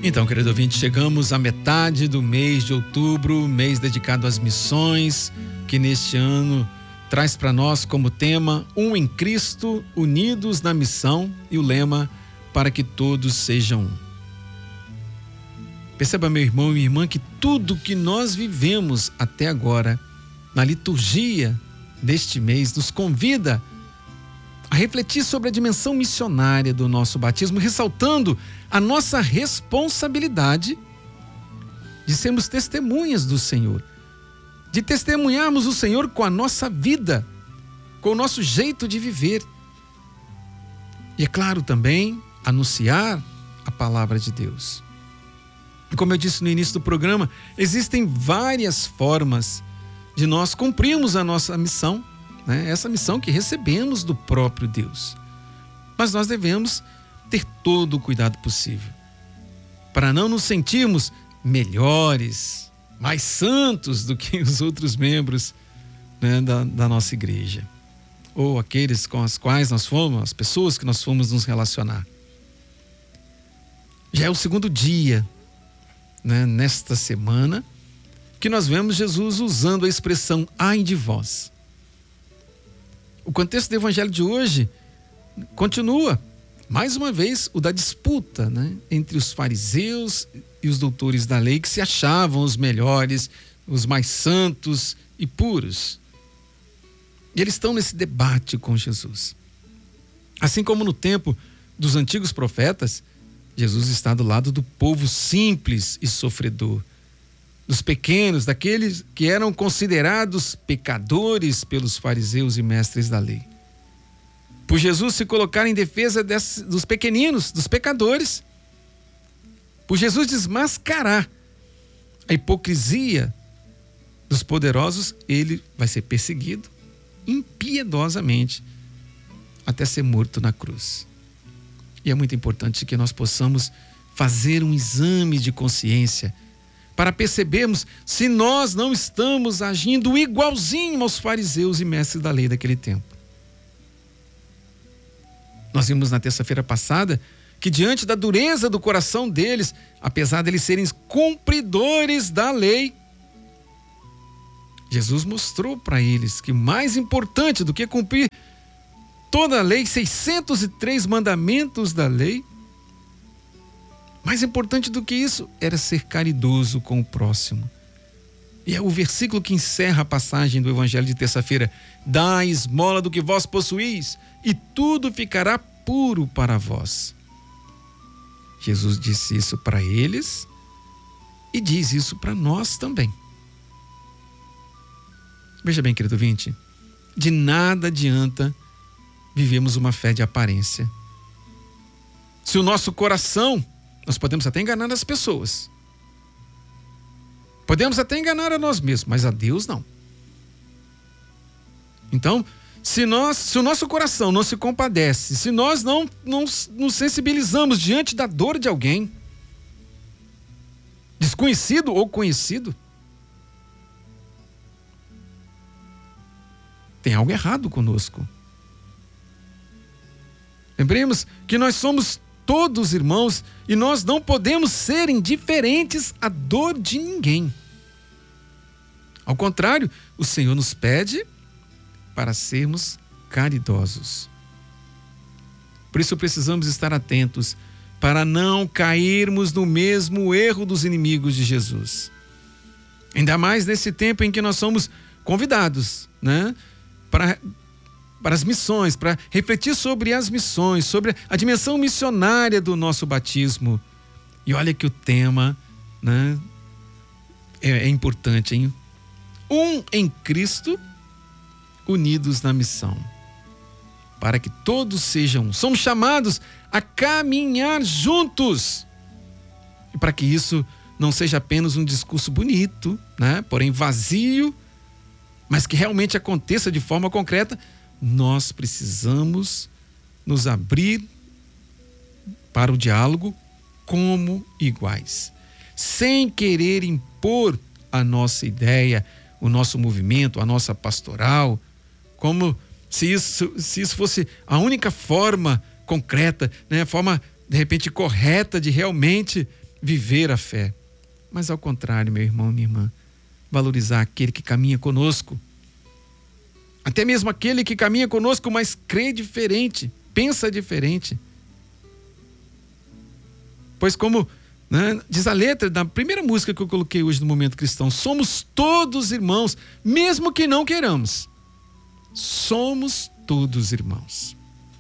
Então, querido ouvinte, chegamos à metade do mês de outubro, mês dedicado às missões, que neste ano traz para nós como tema Um em Cristo, unidos na missão, e o lema para que todos sejam um. Perceba, meu irmão e minha irmã, que tudo que nós vivemos até agora, na liturgia deste mês, nos convida a refletir sobre a dimensão missionária do nosso batismo, ressaltando a nossa responsabilidade de sermos testemunhas do Senhor, de testemunharmos o Senhor com a nossa vida, com o nosso jeito de viver. E é claro também, anunciar a palavra de Deus. E como eu disse no início do programa, existem várias formas de nós cumprirmos a nossa missão, né? Essa missão que recebemos do próprio Deus. Mas nós devemos ter todo o cuidado possível para não nos sentirmos melhores, mais santos do que os outros membros, né, da nossa igreja, ou aqueles com as quais nós fomos, as pessoas que nós fomos nos relacionar. Já é o segundo dia, né, nesta semana, que nós vemos Jesus usando a expressão ai de vós. O contexto do evangelho de hoje continua, mais uma vez, o da disputa, né, entre os fariseus e os doutores da lei, que se achavam os melhores, os mais santos e puros. E eles estão nesse debate com Jesus. Assim como no tempo dos antigos profetas, Jesus está do lado do povo simples e sofredor, dos pequenos, daqueles que eram considerados pecadores pelos fariseus e mestres da lei. Por Jesus se colocar em defesa dos pequeninos, dos pecadores, por Jesus desmascarar a hipocrisia dos poderosos, ele vai ser perseguido impiedosamente até ser morto na cruz. E é muito importante que nós possamos fazer um exame de consciência para percebermos se nós não estamos agindo igualzinho aos fariseus e mestres da lei daquele tempo. Nós vimos na terça-feira passada que diante da dureza do coração deles, apesar de eles serem cumpridores da lei, Jesus mostrou para eles que mais importante do que cumprir toda a lei, 603 mandamentos da lei, mais importante do que isso era ser caridoso com o próximo. E é o versículo que encerra a passagem do evangelho de terça-feira: dai esmola do que vós possuís e tudo ficará puro para vós. Jesus disse isso para eles e diz isso para nós também. Veja bem, querido ouvinte, de nada adianta vivemos uma fé de aparência. Se o nosso coração, nós podemos até enganar as pessoas, podemos até enganar a nós mesmos, mas a Deus não. Então, se o nosso coração não se compadece, se nós não nos sensibilizamos diante da dor de alguém, desconhecido ou conhecido, tem algo errado conosco. Lembremos que nós somos todos irmãos e nós não podemos ser indiferentes à dor de ninguém. Ao contrário, o Senhor nos pede para sermos caridosos. Por isso precisamos estar atentos para não cairmos no mesmo erro dos inimigos de Jesus. Ainda mais nesse tempo em que nós somos convidados, né, para as missões, para refletir sobre as missões, sobre a dimensão missionária do nosso batismo. E olha que o tema, né, é importante, hein? Um em Cristo, unidos na missão, para que todos sejam um. Somos chamados a caminhar juntos. E para que isso não seja apenas um discurso bonito, né, porém vazio, mas que realmente aconteça de forma concreta, nós precisamos nos abrir para o diálogo como iguais, sem querer impor a nossa ideia, o nosso movimento, a nossa pastoral, como se isso fosse a única forma concreta, né? A forma, de repente, correta de realmente viver a fé, mas ao contrário, meu irmão, minha irmã, valorizar aquele que caminha conosco. Até mesmo aquele que caminha conosco, mas crê diferente, pensa diferente. Pois como, né, diz a letra da primeira música que eu coloquei hoje no Momento Cristão, somos todos irmãos, mesmo que não queiramos. Somos todos irmãos.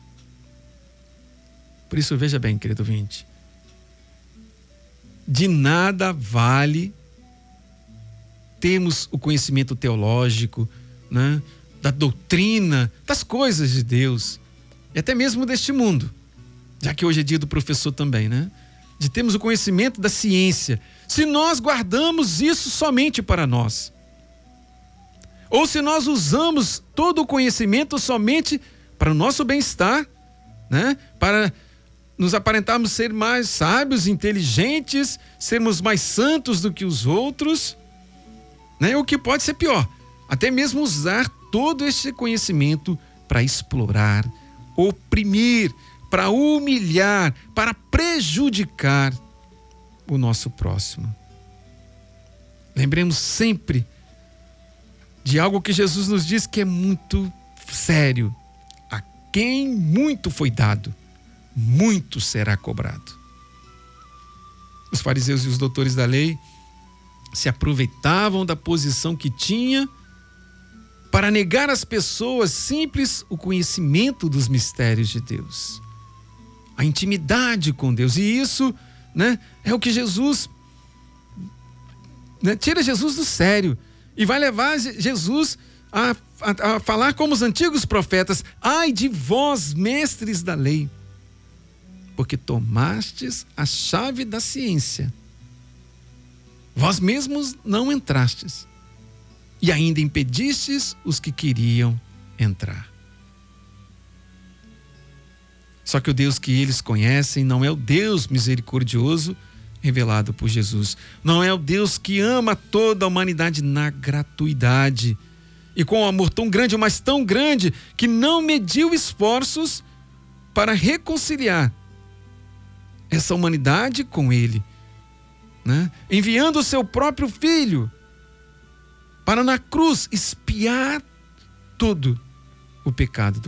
Por isso, veja bem, querido ouvinte, de nada vale termos o conhecimento teológico, né, da doutrina, das coisas de Deus, e até mesmo deste mundo, já que hoje é dia do professor também, né? De termos o conhecimento da ciência, se nós guardamos isso somente para nós, ou se nós usamos todo o conhecimento somente para o nosso bem-estar, né? Para nos aparentarmos ser mais sábios, inteligentes, sermos mais santos do que os outros, né? O que pode ser pior, até mesmo usar todo este conhecimento para explorar, oprimir, para humilhar, para prejudicar o nosso próximo. Lembremos sempre de algo que Jesus nos diz que é muito sério. A quem muito foi dado, muito será cobrado. Os fariseus e os doutores da lei se aproveitavam da posição que tinha para negar às pessoas simples o conhecimento dos mistérios de Deus, a intimidade com Deus. E isso, né, é o que Jesus, né, tira Jesus do sério e vai levar Jesus a falar como os antigos profetas: ai de vós, mestres da lei, porque tomastes a chave da ciência, vós mesmos não entrastes, e ainda impedistes os que queriam entrar. Só que o Deus que eles conhecem não é o Deus misericordioso revelado por Jesus. Não é o Deus que ama toda a humanidade na gratuidade e com um amor tão grande, mas tão grande, que não mediu esforços para reconciliar essa humanidade com Ele, né? Enviando o seu próprio Filho para na cruz expiar todo o pecado do